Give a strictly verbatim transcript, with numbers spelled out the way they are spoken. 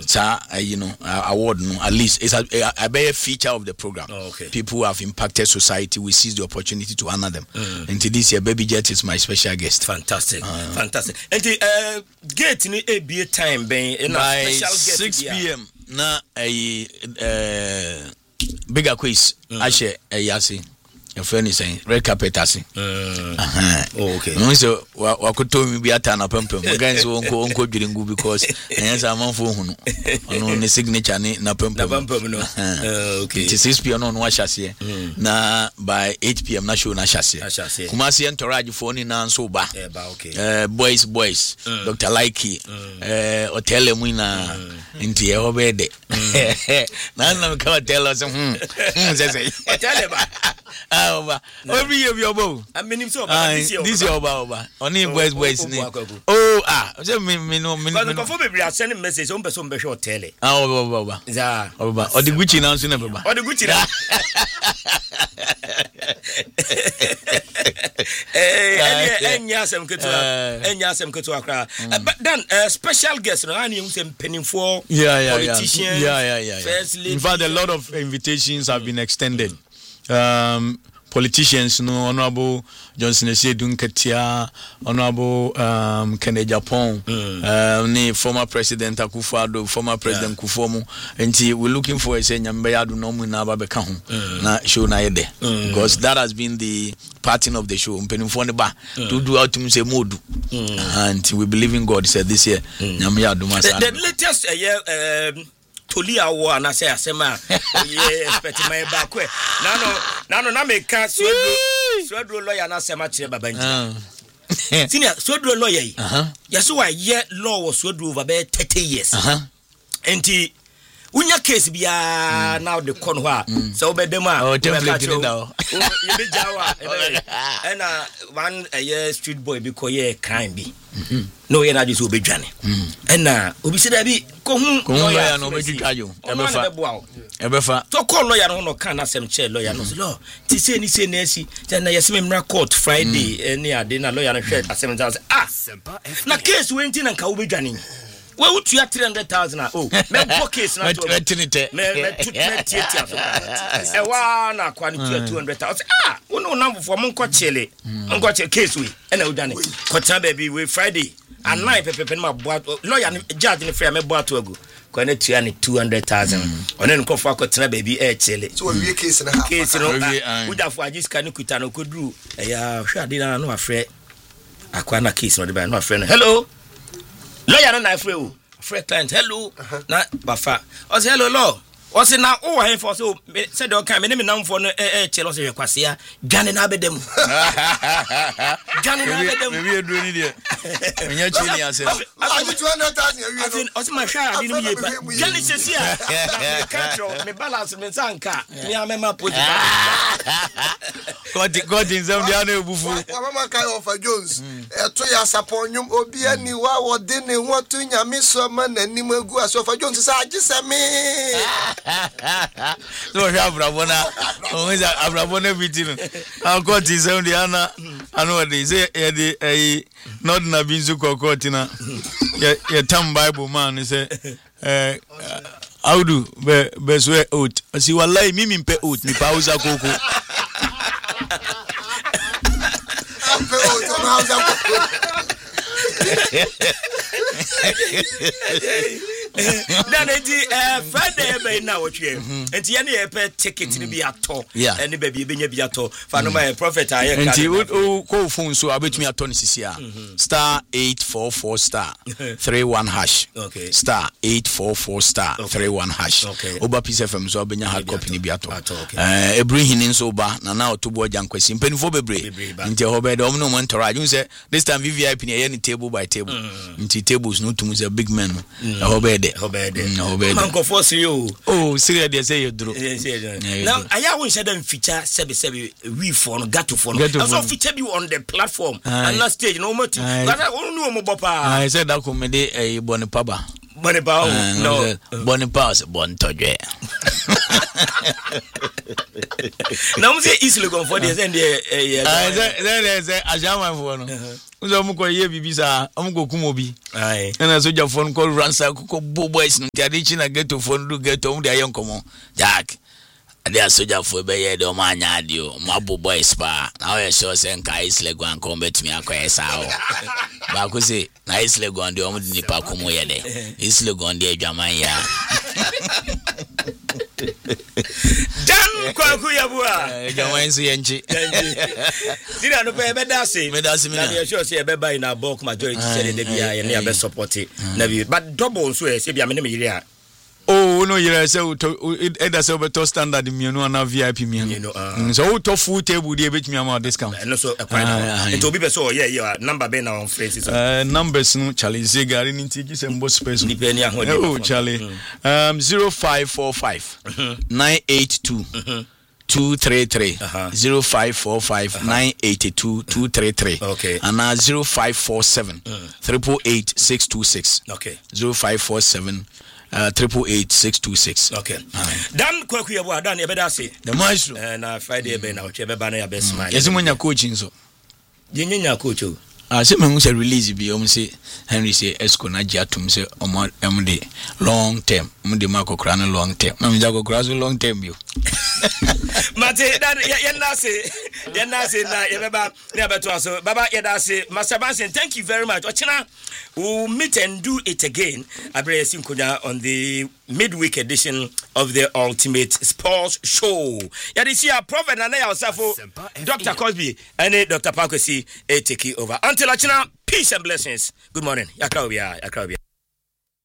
sa uh, you know uh, award no at least it's a, a, a better feature of the program. Oh, okay. People who have impacted society, we seize the opportunity to honor them. Mm. And this year Baby Jet is my special guest. Fantastic. Uh, fantastic. And the uh, gate in A B A time being in by a special six p.m. na a uh, bigger quiz I share a yasi. Your friend is saying red carpet asi. Uh-huh. Oh, okay. No, so wa could tell me be at an apempem. Against uncle uncle during because yes, I'm on phone. On the signature na pempem. No. Okay. It is six p.m. on wash here. Na by eight p.m. na show na shasi. Kumasi entourage phone in and so ba. Okay. Uh, boys boys. Doctor Likey. Uh, hotel muina. Inti e obede. Na na come tell us hmm. Hmm say. Hotel ba. Over every year you bow. I mean, so this year, this year, over only boys, boys. Oh, ah, so me, me no, me no. Because before we are sending message, on person be sure tell it. Ah, over, over, yeah, over. Or the Gucci now, soon, over. Or the Gucci now. Eh, enya sem ketua, enya sem ketua kra. But then special guest, no, ani usem penning for. Yeah, yeah, politicians. Yeah, yeah, yeah, yeah. In fact, a lot of invitations have been extended. Um, politicians, no, Honorable Johnson Esedun Ketia, Honorable um, Kennedy Japan, mm. uh, ni former President Akufo-Addo, former President yeah. Kufuor, and we're looking for a saying Nyambeya do no muna babekahu na show na yede because that has been the pattern of the show. Mpenifo ne ba to do out to say modu, and we believe in God. Said this year, Nyambeya do masa. The latest uh, year. Um, Tolia wa na say asema ye expect my back we na no na no na make swedro swedro lawyer na asema kire baba nti senior swedro lawyer yi yeso wa ye law was swedro over be thirty years enti unya case bia now the con ho so be dem a oh template ni da o ye be jawa and uh one a year street boy be koye crime bi no ye na just obe dwane and uh obi se da bi ko hu lawyer no be dwajo e be fa e be fa to call lawyer no no kan asem che lawyer no so ti say ni say na si na yesem mra court Friday any ade na lawyer no hwe asem say ah na case we nti na nka obe dwane we would you three hundred thousand oh me book case na to me me to me tietia so e wa na kwa ni two hundred thousand ah wo no number for mon ko chele mon ko chele case we e na udane ko tan baby we Friday and nine pepe ma boat lawyer judge ni free me boat ago ko na tua ni two hundred thousand one no ko fa ko tan baby e chele so we case na case no we da for ajiska ni kuta no ko duru e ya hwa de na no afre akwa na case no de ba no afre no hello lawyer na afre o free client hello uh-huh. Na bafa o say hello law o say na o wa for so say don kan me me nam for no eh eh chelo say kwasea dwane na bedem dwane na bedem me we do ni de enya chini ase I two hundred thousand you know o say ma sha adi no ye pa dwane se sia me control me balance me sanka me amema put god god in some dia na ebufu mama kai of Jones e to ya saponyum obi ani wa wo de ne ho to nyame so ma nanim agu asofa Jones say agise me so we have Rabona o is Abrabona bitino our court is on the ana anu dey say e dey eh not na binzu court na ye tam Bible man say eh audu be be swe out si wallahi mimi mpe out ni pauza koko ampe out na pauza koko then the uh Friday be na wotwe enti ye na ye pe ticket ni bi ato eni ba bi benya bi ato fa no my prophet aye ka enti o ko phone so abetumi ato ni sisia star eight four four star three one hash okay star eight four four star three one hash oba Peace F M so benya hard copy ni bi ato eh ebrihini so ba na na otobo jankwasi mpanifo bebre enti ho be de omno mo entourage you say this time V V I P ni ye table by table enti tables no to say big men ho be de ho be de ho be de manko force you oh serious dey say you draw now aya won say dem feature sebi sebi we for no gato for no so feature be on the platform and last stage no matter but I don't know mo bopa I said that comedy e boni paba Bonnie Power. No. Bonnie Power se bon toje. Now we say East Legon for the end there. Ah, there there ajama for no. Uzo mu ko ye bibisa, am go kumobi. Aye. Na soja phone call ransa ko boys no tiade chi na ghetto phone do ghetto mu de ayen komo. Jack. Ade soja for be ye de o ma nya ade o, mo abo boys pa. Na we sure say nka East Legon ko betimi akoyesa o. Ba ko say na East Legon de o mu di nipa komo ye de. East Legon de adwaman ya. Dan kwaku yabua adwaman so yenchi. Dira no pe be dase. Me dase me na. Na be sure say be buy na bulk majority say de bia ye na be support it. Na be but double so say bia me na me yire a. Oh no, you say it does over to standard mienu na V I P mienu. So to full table dey bet me am discount. No so e quite. It will be so yeah yeah number be na on phrases. Uh numbers no Charlie Zegari nti gi sembo space. Ni pe ni ahodi. Oh Charlie. Um zero five four five nine eight two two three three zero five four five nine eight two two three three. Okay. And now zero five four seven triple eight six two six. Okay. zero five four seven Uh, triple eight six two six. Okay. Dan kwaku yabua dan ebeda say. The maestro. And uh, Friday be na oche be ba na ya best man. Yes, when your coaching so. Yenye coach o. Ah, say me say release bi o say Henry say Esco na giatum say omo em de long term. Mo de makokra no long term. Na me jakokra so long term bio. Mate dan ye na say ye na say na ye beba na beto aso baba ye da say Master Bansen, thank you very much. Ochina we'll meet and do it again. Abre Sinkoja on the midweek edition of the Ultimate Sports Show. Ya this year Prophet Nana Yosafo, Doctor Cosby and Doctor Pakwesi take it over. Until Ochina, peace and blessings. Good morning. Yakrobia, Yakrobia.